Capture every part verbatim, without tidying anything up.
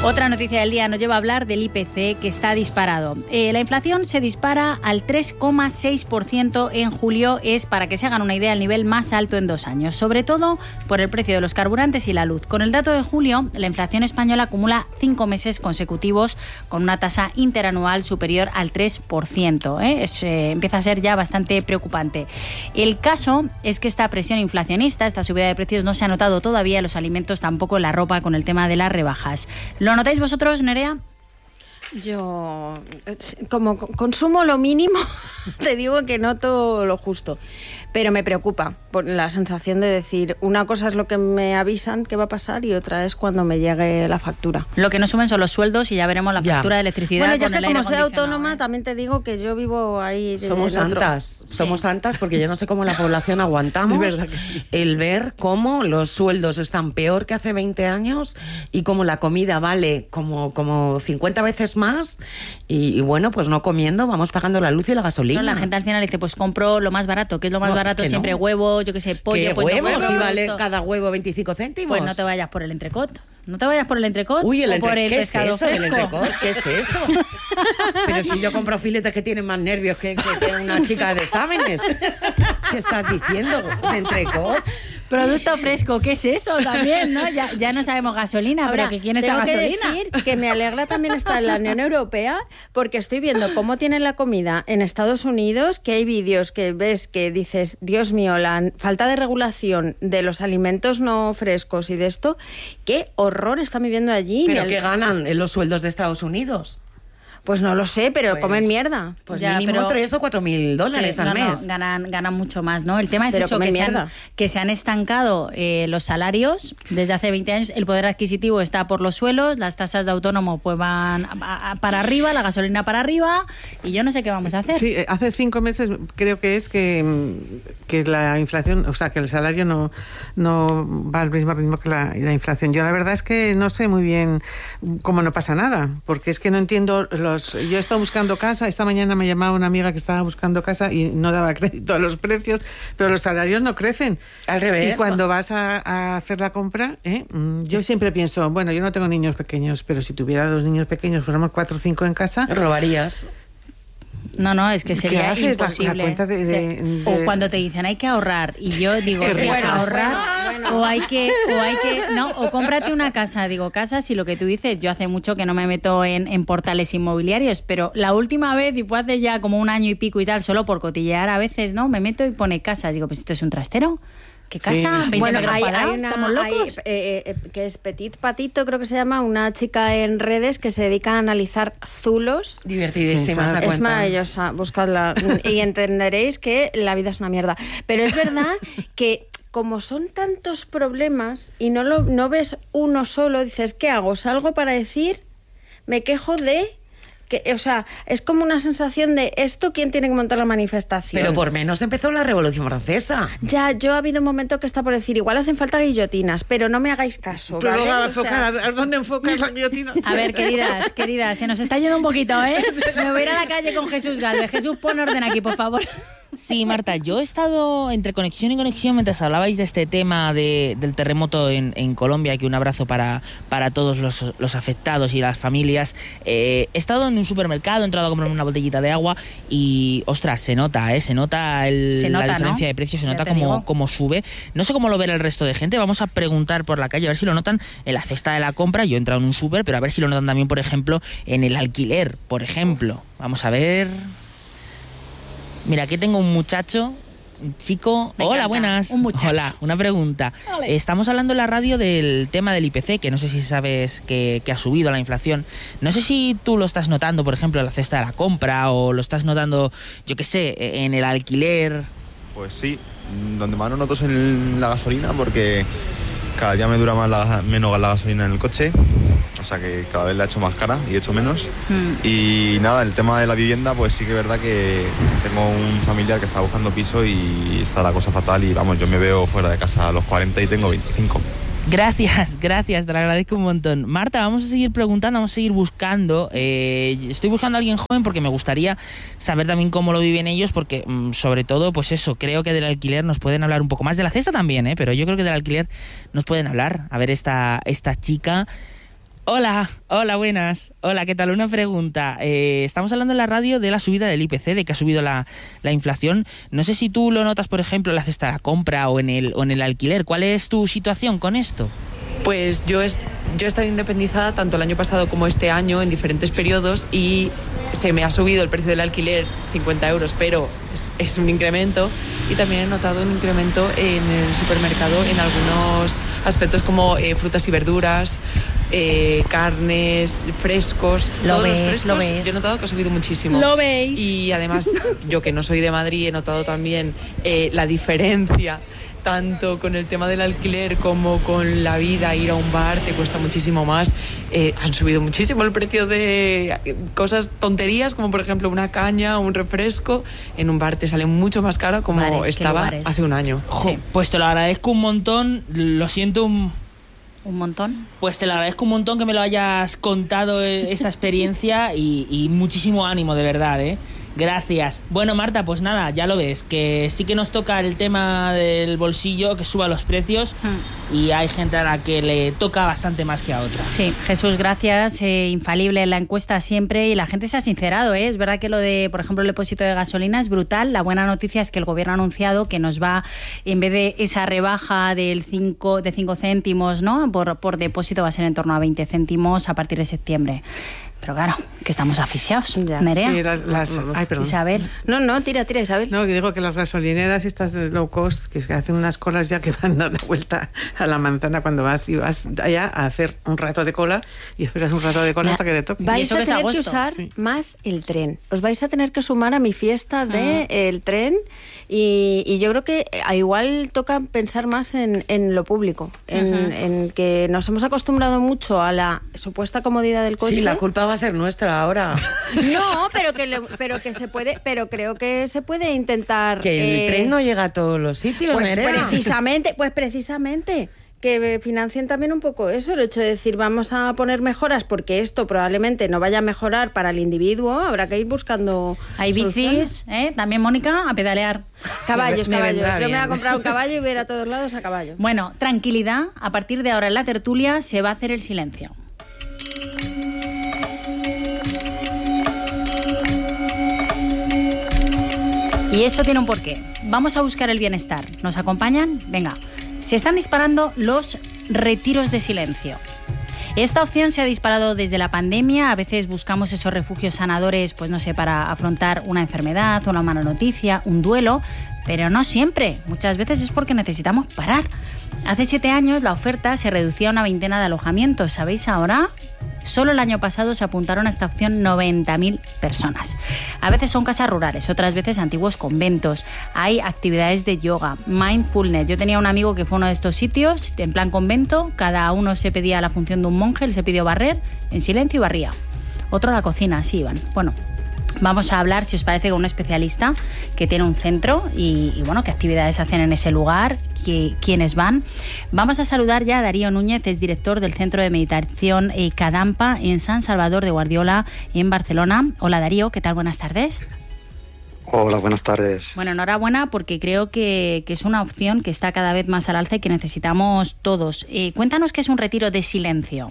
Otra noticia del día nos lleva a hablar del I P C, que está disparado. Eh, la inflación se dispara al tres coma seis por ciento en julio. Es, para que se hagan una idea, el nivel más alto en dos años, sobre todo por el precio de los carburantes y la luz. Con el dato de julio, la inflación española acumula cinco meses consecutivos con una tasa interanual superior al tres por ciento. ¿eh? Es, eh, empieza a ser ya bastante preocupante. El caso es que esta presión inflacionista, esta subida de precios, no se ha notado todavía en los alimentos, tampoco en la ropa, con el tema de las rebajas. ¿Lo notáis vosotros, Nerea? Yo, como consumo lo mínimo, te digo que noto lo justo. Pero me preocupa por la sensación de decir, una cosa es lo que me avisan que va a pasar y otra es cuando me llegue la factura. Lo que no suben son los sueldos y ya veremos la factura ya. de electricidad. Bueno, yo con que el como aire soy acondicionado, autónoma, ¿eh? también te digo que yo vivo ahí. Somos santas, sí. somos santas porque yo no sé cómo la población aguantamos verdad que sí. el ver cómo los sueldos están peor que hace veinte años y cómo la comida vale como, como cincuenta veces más y, y bueno, pues no comiendo, vamos pagando la luz y la gasolina. No, la gente al final dice, pues compro lo más barato, que es lo más no, barato, es que siempre no. huevo, yo qué sé, pollo. ¿Qué pues huevo? No Si vale cada huevo veinticinco céntimos. Pues no te vayas por el entrecot. No te vayas por el entrecot Uy, el o entre... por el ¿Qué pescado es eso fresco. del entrecot? ¿Qué es eso? Pero si yo compro filetes que tienen más nervios que, que, que una chica de exámenes. ¿Qué estás diciendo? ¿De entrecot? Producto fresco, ¿qué es eso también, no? Ya, ya no sabemos gasolina, Ahora, pero que quién echa tengo gasolina. Que decir que me alegra también estar en la Unión Europea, porque estoy viendo cómo tienen la comida en Estados Unidos, que hay vídeos que ves que dices, Dios mío, la falta de regulación de los alimentos no frescos y de esto, qué horror están viviendo allí. ¿Pero me qué ganan en los sueldos de Estados Unidos? Pues no lo sé, pero pues, comen mierda. Pues ya, mínimo pero... tres o cuatro mil dólares sí, al no, mes. No, ganan, ganan mucho más, ¿no? El tema es pero eso, que se, han, que se han estancado eh, los salarios desde hace veinte años, el poder adquisitivo está por los suelos, las tasas de autónomo pues van a, a, para arriba, la gasolina para arriba, y yo no sé qué vamos a hacer. Sí, hace cinco meses creo que es que, que la inflación, o sea, que el salario no, no va al mismo ritmo que la, la inflación. Yo la verdad es que no sé muy bien cómo no pasa nada, porque es que no entiendo los... Yo he estado buscando casa, esta mañana me llamaba una amiga que estaba buscando casa y no daba crédito a los precios, pero los salarios no crecen. Al revés. Y cuando vas a, a hacer la compra, ¿eh? yo siempre pienso, bueno, yo no tengo niños pequeños, pero si tuviera dos niños pequeños, fuéramos cuatro o cinco en casa... Robarías. No, no, es que sería ¿Qué haces? imposible. La, la cuenta de, de, sí. de... O cuando te dicen hay que ahorrar y yo digo, Qué sí, bueno, ahorrar bueno, bueno. o hay que o hay que no, o cómprate una casa, digo, casas y lo que tú dices, yo hace mucho que no me meto en, en portales inmobiliarios, pero la última vez y fue hace ya como un año y pico y tal, solo por cotillear a veces, ¿no? Me meto y pone casas, digo, pues esto es un trastero. ¿Qué casa? Sí. Bueno, hay, hay una ¿estamos locos? hay, eh, eh, que es Petit Patito, creo que se llama, una chica en redes que se dedica a analizar zulos. Divertidísima esa Es cuenta. maravillosa, buscadla y entenderéis que la vida es una mierda. Pero es verdad que como son tantos problemas y no lo no ves uno solo, dices, ¿qué hago? ¿Salgo para decir? Me quejo de... Que, o sea, es como una sensación de esto, ¿quién tiene que montar la manifestación? Pero por menos empezó la Revolución Francesa. Ya, yo ha habido un momento que está por decir, igual hacen falta guillotinas, pero no me hagáis caso, Pero ¿vale? a, O enfocar, sea, a ver, ¿dónde enfocas la guillotina? A ver, queridas, queridas, se nos está yendo un poquito, ¿eh? Me voy a ir a la calle con Jesús Galvez. Jesús, pon orden aquí, por favor. Sí, Marta, yo he estado entre conexión y conexión mientras hablabais de este tema de, del terremoto en, en Colombia, que un abrazo para, para todos los, los afectados y las familias. Eh, he estado en un supermercado, he entrado a comprarme una botellita de agua y, ostras, se nota, ¿eh? Se nota, el, se nota la diferencia, ¿no? de precios, se Ya nota como cómo sube. No sé cómo lo verá el resto de gente, vamos a preguntar por la calle, a ver si lo notan en la cesta de la compra. Yo he entrado en un súper, pero a ver si lo notan también, por ejemplo, en el alquiler, por ejemplo. Vamos a ver... Mira, aquí tengo un muchacho, un chico... Me Hola, encanta. buenas. Un muchacho. Hola, una pregunta. Ole. Estamos hablando en la radio del tema del I P C, que no sé si sabes que, que ha subido la inflación. No sé si tú lo estás notando, por ejemplo, en la cesta de la compra, o lo estás notando, yo qué sé, en el alquiler. Pues sí, donde más lo noto es en la gasolina, porque cada día me dura más la, menos la gasolina en el coche. O sea que cada vez la he hecho más cara y he hecho menos. Mm. Y nada, el tema de la vivienda, pues sí que es verdad que tengo un familiar que está buscando piso y está la cosa fatal. Y vamos, yo me veo fuera de casa a los cuarenta y tengo veinticinco. Gracias, gracias, te lo agradezco un montón. Marta, vamos a seguir preguntando, vamos a seguir buscando. Eh, estoy buscando a alguien joven porque me gustaría saber también cómo lo viven ellos, porque mmm, sobre todo, pues eso, creo que del alquiler nos pueden hablar un poco más. De la cesta también, ¿eh? Pero yo creo que del alquiler nos pueden hablar. A ver, esta, esta chica... Hola, hola, buenas. Hola, ¿qué tal? Una pregunta. Eh, estamos hablando en la radio de la subida del I P C, de que ha subido la, la inflación. No sé si tú lo notas, por ejemplo, en la cesta de la compra o en el, o en el alquiler. ¿Cuál es tu situación con esto? Pues yo, es, yo he estado independizada tanto el año pasado como este año en diferentes periodos y se me ha subido el precio del alquiler cincuenta euros, pero es, es un incremento, y también he notado un incremento en el supermercado en algunos aspectos como eh, frutas y verduras, eh, carnes, frescos, Lo todos ves, los frescos. lo ves. Yo he notado que ha subido muchísimo. Lo veis. Y además, yo que no soy de Madrid, he notado también eh, la diferencia tanto con el tema del alquiler como con la vida. Ir a un bar te cuesta muchísimo más. Eh, han subido muchísimo el precio de cosas, tonterías, como por ejemplo una caña o un refresco. En un bar te sale mucho más caro como Bares, estaba lugares. hace un año. Jo, Sí. pues te lo agradezco un montón, lo siento un... Un montón. Pues te lo agradezco un montón que me lo hayas contado, eh, esta experiencia, y, y muchísimo ánimo, de verdad, ¿eh? Gracias. Bueno, Marta, pues nada, ya lo ves, que sí que nos toca el tema del bolsillo, que suba los precios, Mm. y hay gente a la que le toca bastante más que a otras. Sí, Jesús, gracias. Eh, infalible en la encuesta siempre, y la gente se ha sincerado, ¿eh? Es verdad que lo de, por ejemplo, el depósito de gasolina es brutal. La buena noticia es que el gobierno ha anunciado que nos va, en vez de esa rebaja del cinco, de cinco céntimos, ¿no?, por, por depósito, va a ser en torno a veinte céntimos a partir de septiembre. Pero claro, que estamos asfixiados. Ya. Nerea, Sí, las, las, ay, perdón. Isabel. No, no, tira, tira, Isabel. No, que digo que las gasolineras estas de low cost, que es que hacen unas colas ya que van dando vuelta a la manzana cuando vas y vas allá a hacer un rato de cola y esperas un rato de cola La- hasta que te toque. Y Vais eso a que es tener que agosto. usar Sí. más el tren. Os vais a tener que sumar a mi fiesta de el tren, y, y yo creo que a igual toca pensar más en, en lo público, en, Ujú. en que nos hemos acostumbrado mucho a la supuesta comodidad del coche. Sí, la culpa va a ser nuestra ahora. No, pero que le- pero que se puede, pero creo que se puede intentar Que el eh, tren no llega a todos los sitios, pues Nerea. precisamente, pues precisamente que financien también un poco eso, el hecho de decir vamos a poner mejoras porque esto probablemente no vaya a mejorar para el individuo, habrá que ir buscando Hay soluciones. bicis, ¿eh? También, Mónica, a pedalear. Caballos, Me- me caballos. vendrá Yo me voy a bien. comprar un caballo y voy a ir a todos lados a caballo. Bueno, tranquilidad. A partir de ahora en la tertulia se va a hacer el silencio. Y esto tiene un porqué. Vamos a buscar el bienestar. ¿Nos acompañan? Venga. Se están disparando los retiros de silencio. Esta opción se ha disparado desde la pandemia. A veces buscamos esos refugios sanadores, pues no sé, para afrontar una enfermedad, una mala noticia, un duelo, pero no siempre. Muchas veces es porque necesitamos parar. Hace siete años la oferta se reducía a una veintena de alojamientos. ¿Sabéis ahora? Solo el año pasado se apuntaron a esta opción noventa mil personas. A veces son casas rurales, otras veces antiguos conventos. Hay actividades de yoga, mindfulness. Yo tenía un amigo que fue a uno de estos sitios, en plan convento. Cada uno se pedía la función de un monje, él se pidió barrer en silencio y barría. Otro a la cocina, así iban. Bueno, vamos a hablar, si os parece, con un especialista que tiene un centro y, y bueno, qué actividades hacen en ese lugar, qui- quiénes van. Vamos a saludar ya a Darío Núñez, es director del Centro de Meditación eh, Kadampa en San Salvador de Guardiola, en Barcelona. Hola Darío, ¿qué tal? Buenas tardes. Hola, buenas tardes. Bueno, enhorabuena porque creo que, que es una opción que está cada vez más al alza y que necesitamos todos. Eh, cuéntanos qué es un retiro de silencio.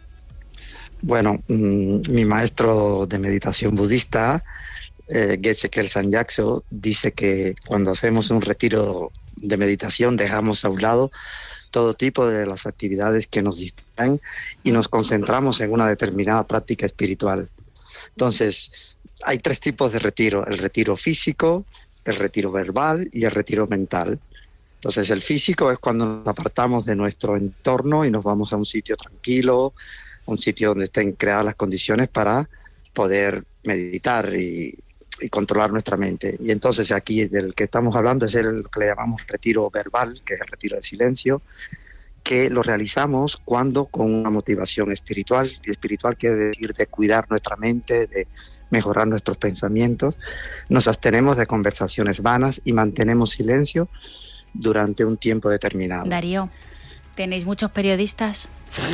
Bueno, mmm, mi maestro de meditación budista, eh, Geshe Kelsang Gyatso, dice que cuando hacemos un retiro de meditación dejamos a un lado todo tipo de las actividades que nos distraen y nos concentramos en una determinada práctica espiritual. Entonces, hay tres tipos de retiro: el retiro físico, el retiro verbal y el retiro mental. Entonces, el físico es cuando nos apartamos de nuestro entorno y nos vamos a un sitio tranquilo, un sitio donde estén creadas las condiciones para poder meditar y, y controlar nuestra mente. Y entonces aquí del que estamos hablando es el que le llamamos retiro verbal, que es el retiro de silencio, que lo realizamos cuando con una motivación espiritual, y espiritual quiere decir de cuidar nuestra mente, de mejorar nuestros pensamientos, nos abstenemos de conversaciones vanas y mantenemos silencio durante un tiempo determinado. Darío, ¿tenéis muchos periodistas?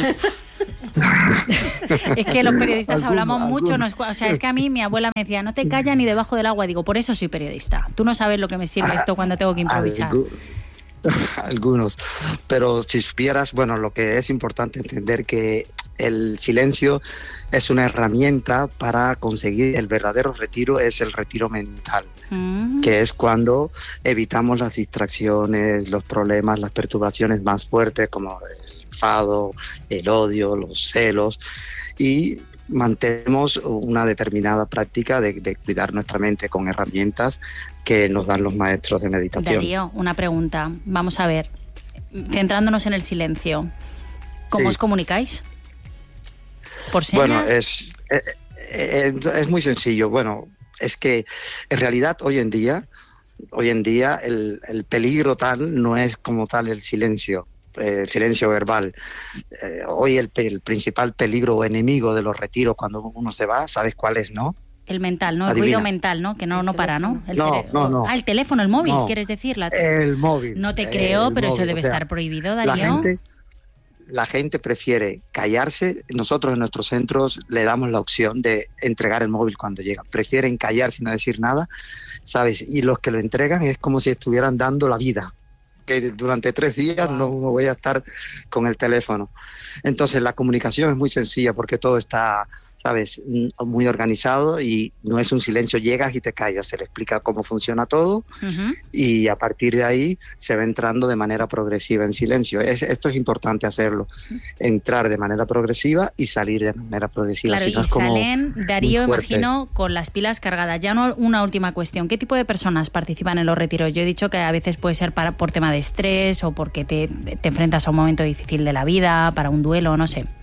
Es que los periodistas Alguno, hablamos mucho, alguno. nos, o sea, es que a mí mi abuela me decía, no te callas ni debajo del agua. Digo, por eso soy periodista. Tú no sabes lo que me sirve esto cuando tengo que improvisar. Algu- Algunos, pero si supieras, bueno, lo que es importante entender que el silencio es una herramienta para conseguir el verdadero retiro, es el retiro mental, mm. que es cuando evitamos las distracciones, los problemas, las perturbaciones más fuertes como el enfado, el odio, los celos, y mantenemos una determinada práctica de, de cuidar nuestra mente con herramientas que nos dan los maestros de meditación. Darío, una pregunta. Vamos a ver, centrándonos en el silencio. ¿Cómo sí. os comunicáis? ¿Por señas? Bueno, es, es, es muy sencillo. Bueno, es que en realidad hoy en día, hoy en día el, el peligro tal no es como tal el silencio. Eh, silencio verbal. Eh, hoy el, el principal peligro o enemigo de los retiros cuando uno se va, ¿sabes cuál es, no? El mental, ¿no? El Adivina. ruido mental, ¿no? Que no, no para, ¿no? El no, tele... no, no. Ah, el teléfono, el móvil, no. ¿quieres decir? La... El móvil. No te creo, pero móvil. eso debe O sea, estar prohibido, Darío. La gente, la gente prefiere callarse. Nosotros en nuestros centros le damos la opción de entregar el móvil cuando llega. Prefieren callarse y no decir nada, ¿sabes? Y los que lo entregan es como si estuvieran dando la vida. Que durante tres días no, no voy a estar con el teléfono. Entonces la comunicación es muy sencilla porque todo está, ¿sabes?, muy organizado y no es un silencio, llegas y te callas, se le explica cómo funciona todo uh-huh. y a partir de ahí se va entrando de manera progresiva en silencio. Es, esto es importante hacerlo, entrar de manera progresiva y salir de manera progresiva. Claro, si no y es como salen, Darío, fuerte. Imagino, con las pilas cargadas. Ya no, una última cuestión, ¿qué tipo de personas participan en los retiros? Yo he dicho que a veces puede ser para, por tema de estrés o porque te, te enfrentas a un momento difícil de la vida, para un duelo, no sé.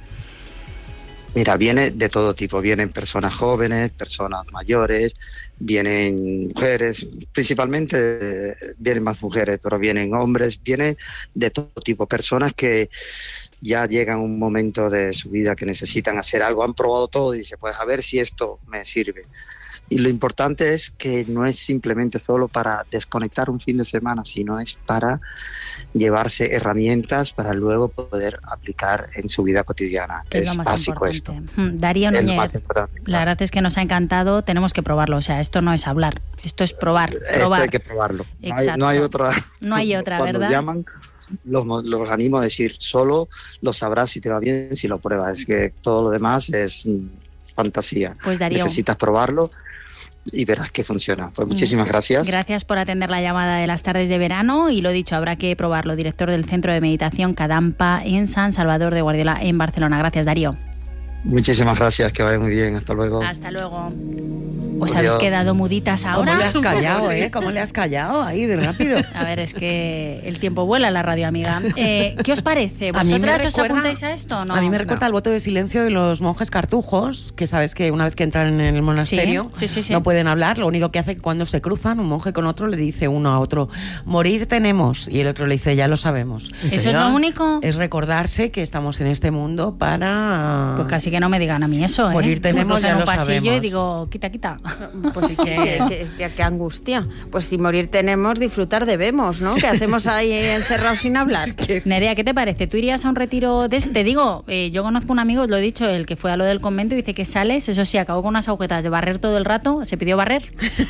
Mira, viene de todo tipo, vienen personas jóvenes, personas mayores, vienen mujeres, principalmente vienen más mujeres, pero vienen hombres, viene de todo tipo, personas que ya llegan a un momento de su vida que necesitan hacer algo, han probado todo y dicen, pues a ver si esto me sirve. Y lo importante es que no es simplemente solo para desconectar un fin de semana, sino es para llevarse herramientas para luego poder aplicar en su vida cotidiana. Es, es básico esto. Darío Núñez, la verdad es que nos ha encantado, tenemos que probarlo, o sea, esto no es hablar, esto es probar, probar. Esto hay que probarlo. No hay, Exacto. no hay otra. No hay otra, Cuando ¿verdad? llaman, los, los animo a decir, solo lo sabrás si te va bien, si lo pruebas. Es que todo lo demás es fantasía. Pues Darío, necesitas probarlo y verás que funciona. Pues muchísimas gracias. Gracias por atender la llamada de las tardes de verano y lo dicho, habrá que probarlo. Director del Centro de Meditación Kadampa en San Salvador de Guardiola en Barcelona. Gracias, Darío. Muchísimas gracias, que vaya muy bien. Hasta luego. Hasta luego. ¿Os habéis quedado muditas ahora? ¿Cómo le has callado, eh? ¿Cómo le has callado ahí de rápido? A ver, es que el tiempo vuela en la radio, amiga. Eh, ¿Qué os parece? ¿Vosotras os apuntáis a esto o no? A mí me recuerda no. al voto de silencio de los monjes cartujos, que sabes que una vez que entran en el monasterio sí, sí, sí, sí. no pueden hablar. Lo único que hacen cuando se cruzan, un monje con otro le dice uno a otro, morir tenemos, y el otro le dice, ya lo sabemos. ¿Eso es lo único? Es recordarse que estamos en este mundo para... Pues casi que no me digan a mí eso, ¿eh? Morir tenemos, ya en un lo pasillo sabemos. Y digo, quita, quita. Pues sí, que, que, que, que angustia. Pues si morir tenemos, disfrutar debemos, ¿no? ¿Qué hacemos ahí encerrados sin hablar? Nerea, ¿qué te parece? ¿Tú irías a un retiro de este? Te digo, eh, yo conozco un amigo, lo he dicho, el que fue a lo del convento y dice que sales, eso sí, acabó con unas agujetas de barrer todo el rato, se pidió barrer.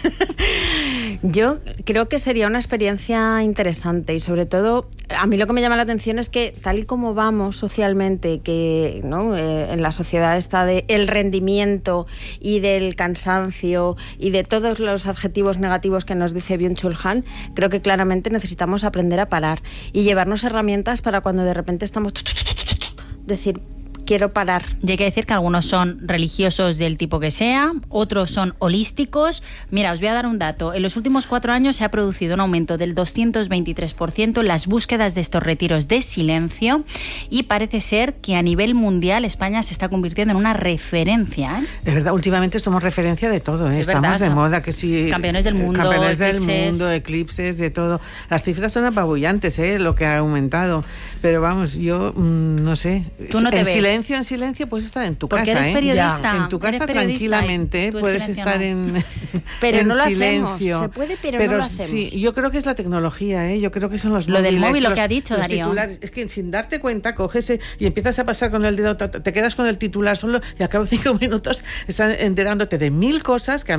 Yo creo que sería una experiencia interesante y sobre todo, a mí lo que me llama la atención es que tal y como vamos socialmente, que ¿no? eh, en la sociedad está de el rendimiento y del cansancio y de todos los adjetivos negativos que nos dice Byung-Chul Han, creo que claramente necesitamos aprender a parar y llevarnos herramientas para cuando de repente estamos decir, quiero parar. Y hay que decir que algunos son religiosos del tipo que sea, otros son holísticos. Mira, os voy a dar un dato. En los últimos cuatro años se ha producido un aumento del doscientos veintitrés por ciento en las búsquedas de estos retiros de silencio y parece ser que a nivel mundial España se está convirtiendo en una referencia, ¿eh? Es verdad, últimamente somos referencia de todo, ¿eh? Es Estamos verdad, de moda, que sí. Campeones del mundo, campeones del eclipses. mundo, eclipses, de todo. Las cifras son apabullantes, ¿eh? Lo que ha aumentado. Pero vamos, yo mm, no sé. Tú no te en ves. silencio En silencio puedes estar en tu Porque casa, eres ¿eh? periodista. Ya. En tu casa Eres periodista tranquilamente y tú en puedes silencio estar no. en Pero en no lo silencio. hacemos. Se puede, pero, pero no lo hacemos. Sí, yo creo que es la tecnología, ¿eh? Yo creo que son los Lo móviles. del móvil, lo los, que ha dicho los Darío. titulares. Es que sin darte cuenta coges y empiezas a pasar con el dedo, te quedas con el titular solo y a cabo de cinco minutos estás enterándote de mil cosas que a